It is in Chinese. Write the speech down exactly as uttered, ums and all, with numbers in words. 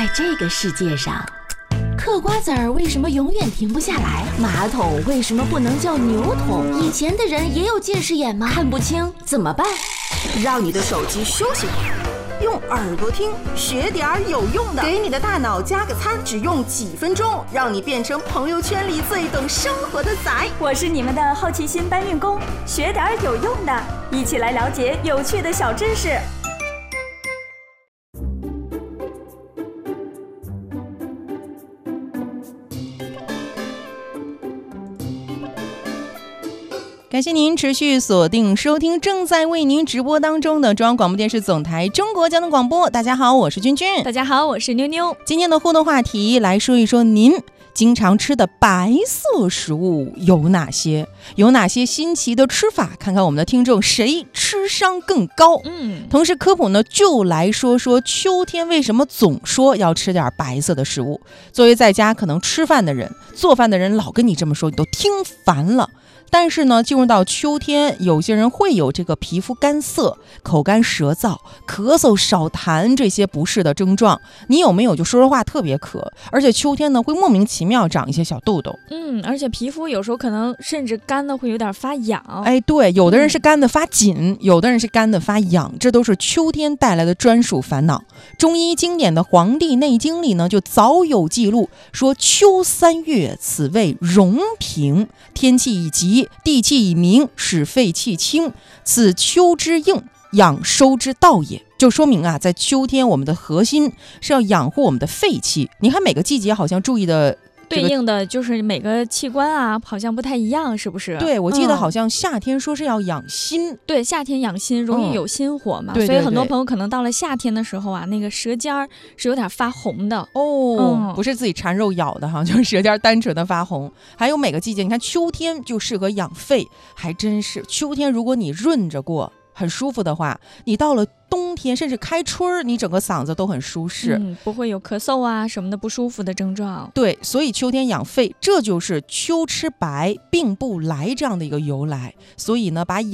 在这个世界上，嗑瓜子儿为什么永远停不下来？马桶为什么不能叫牛桶？以前的人也有近视眼吗？看不清怎么办？ 让你的手机休息会儿，用耳朵听，学点儿有用的，给你的大脑加个餐，只用几分钟，让你变成朋友圈里最懂生活的仔。 我是你们的好奇心搬运工，学点儿有用的，一起来了解有趣的小知识。 感谢您持续锁定收听正在为您直播当中的中央广播电视总台中国交通广播。大家好，我是君君。 大家好，我是妞妞。 今天的互动话题来说一说您经常吃的白色食物有哪些？有哪些新奇的吃法？看看我们的听众谁吃商更高。 嗯， 同时科普呢，就来说说秋天为什么总说要吃点白色的食物。作为在家可能吃饭的人，做饭的人老跟你这么说，你都听烦了。但是呢，进入到秋天，有些人会有这个皮肤干涩、口干舌燥、咳嗽少痰这些不适的症状。你有没有？就说实话特别渴，而且秋天呢会莫名其妙长一些小痘痘。 嗯，而且皮肤有时候可能甚至干的会有点发痒。 哎，对，有的人是干的发紧，嗯、有的人是干的发痒，这都是秋天带来的专属烦恼。中医经典的《黄帝内经》里呢，就早有记录说：秋三月，此谓荣平，天气已急，地气已明，使肺气清，此秋之应，养收之道也。就说明啊，在秋天我们的核心是要养护我们的肺气。你看每个季节好像注意的对应的就是每个器官啊，好像不太一样，是不是？ 对，我记得好像夏天说是要养心。 嗯、对，夏天养心，容易有心火嘛、嗯、 对对对， 所以很多朋友可能到了夏天的时候啊，那个舌尖儿是有点发红的哦、 嗯， 不是自己馋肉咬的哈，就是舌尖单纯的发红。还有每个季节，你看秋天就适合养肺，还真是秋天如果你润着过很舒服的话，你到了冬天甚至开春，你整个嗓子都很舒适、 嗯、不会有咳嗽啊什么的不舒服的症状。 对，所以秋天养肺，这就是秋吃白病不来这样的一个由来。所以呢，把养